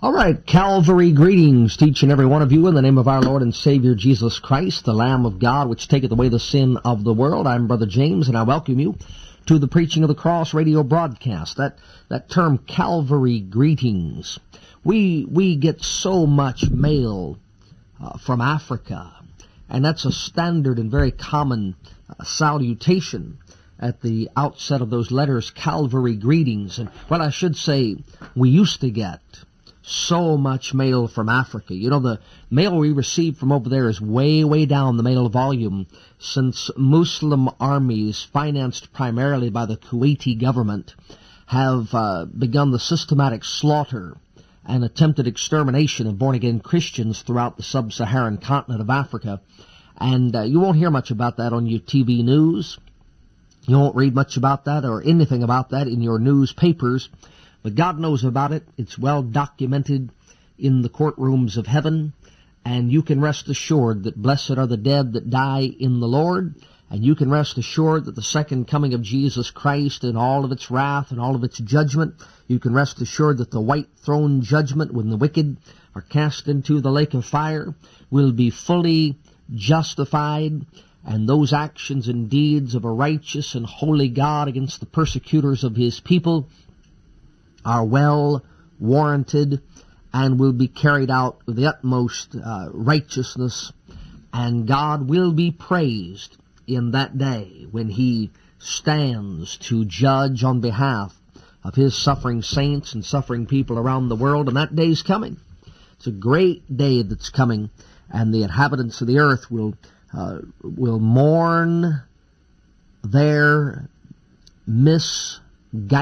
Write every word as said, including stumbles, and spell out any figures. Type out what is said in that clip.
All right, Calvary greetings to each and every one of you in the name of our Lord and Savior Jesus Christ, the Lamb of God, which taketh away the sin of the world. I'm Brother James, and I welcome you to the Preaching of the Cross radio broadcast. That that term, Calvary greetings. We we get so much mail uh, from Africa, and that's a standard and very common uh, salutation at the outset of those letters, Calvary greetings. And well, I should say, we used to get so much mail from Africa. You know, the mail we receive from over there is way, way down the mail volume, since Muslim armies, financed primarily by the Kuwaiti government, have uh, begun the systematic slaughter and attempted extermination of born-again Christians throughout the sub-Saharan continent of Africa. And uh, you won't hear much about that on your T V news. You won't read much about that or anything about that in your newspapers. But God knows about it. It's well documented in the courtrooms of heaven. And you can rest assured that blessed are the dead that die in the Lord. And you can rest assured that the second coming of Jesus Christ and all of its wrath and all of its judgment, you can rest assured that the white throne judgment, when the wicked are cast into the lake of fire, will be fully justified. And those actions and deeds of a righteous and holy God against the persecutors of his people are well warranted and will be carried out with the utmost uh, righteousness. And God will be praised in that day when he stands to judge on behalf of his suffering saints and suffering people around the world. And that day's coming. It's a great day that's coming, and the inhabitants of the earth will uh, will mourn their misguided